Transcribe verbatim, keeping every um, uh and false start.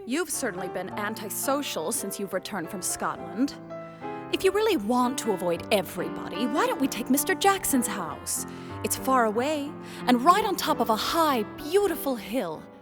You've certainly been antisocial since you've returned from Scotland. If you really want to avoid everybody, why don't we take Mister Jackson's house? It's far away, and right on top of a high, beautiful hill.